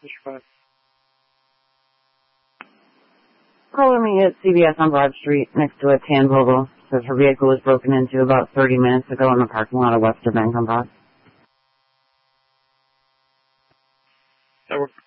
Calling me at CVS on Broad Street next to a tan Volvo. Says her vehicle was broken into about 30 minutes ago in the parking lot of Webster Bank on Broad. That works.